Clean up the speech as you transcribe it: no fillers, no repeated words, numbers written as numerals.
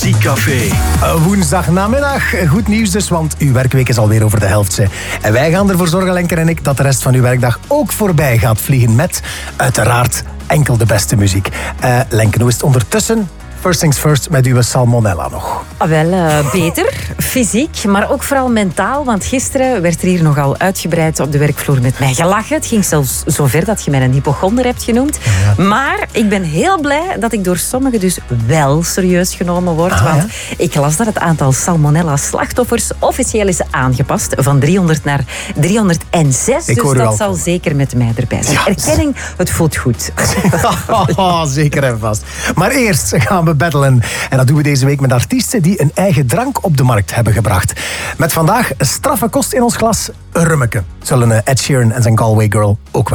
Muziekcafé. Woensdagnamiddag. Goed nieuws dus, want uw werkweek is alweer over de helft. En wij gaan ervoor zorgen, Lenker en ik, dat de rest van uw werkdag ook voorbij gaat vliegen met, uiteraard, enkel de beste muziek. Lenken, hoe is het ondertussen? First things first met uw salmonella nog. Beter, fysiek, maar ook vooral mentaal. Want gisteren werd er hier nogal uitgebreid op de werkvloer met mij gelachen. Het ging zelfs zover dat je mij een hypochonder hebt genoemd. Ja. Maar ik ben heel blij dat ik door sommigen dus wel serieus genomen word. Want ik las dat het aantal salmonella-slachtoffers officieel is aangepast. Van 300 naar 306. Dus dat zal zeker met mij erbij zijn. Ja. Erkenning, het voelt goed. Zeker en vast. Maar eerst gaan we battlen. En dat doen we deze week met artiesten die een eigen drank op de markt hebben gebracht. Met vandaag een straffe kost in ons glas, een rummeke. Zullen Ed Sheeran en zijn Galway Girl ook wel.